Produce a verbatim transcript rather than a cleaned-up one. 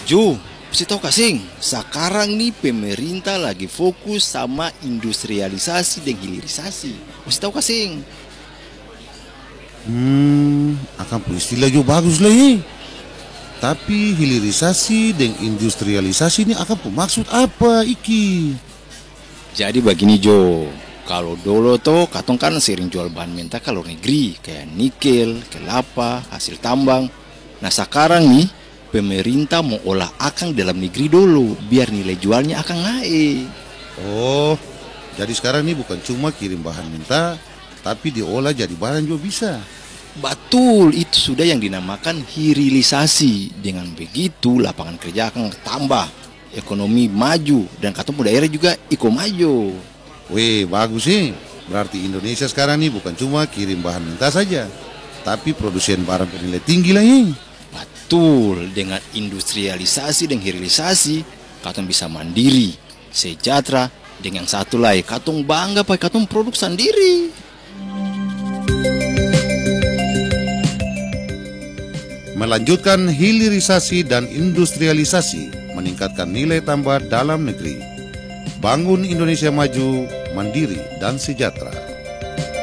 Jo, pasti tahu kasing, sekarang nih pemerintah lagi fokus sama industrialisasi dan hilirisasi. Pasti tahu kasing. Hmm, akan pun istilah jo bagus lah ye. Tapi hilirisasi dan industrialisasi ini akan pun maksud apa iki? Jadi begini Jo, kalau dulu tuh katong kan sering jual bahan mentah ke luar negeri, kayak nikel, kelapa, hasil tambang. Nah sekarang nih, pemerintah mau olah akang dalam negeri dulu, biar nilai jualnya akan naik. Oh, jadi sekarang ini bukan cuma kirim bahan mentah, tapi diolah jadi barang juga bisa. Betul, itu sudah yang dinamakan hilirisasi. Dengan begitu lapangan kerja akan tambah, ekonomi maju, dan katong daerah juga iko maju. Weh, bagus sih. Berarti Indonesia sekarang ini bukan cuma kirim bahan mentah saja, tapi produsen barang bernilai tinggi lah ye. Betul, dengan industrialisasi dan hilirisasi, katong bisa mandiri, sejahtera, dengan satu lagi, katong bangga pakai katong produk sendiri. Melanjutkan hilirisasi dan industrialisasi, meningkatkan nilai tambah dalam negeri. Bangun Indonesia maju, mandiri dan sejahtera.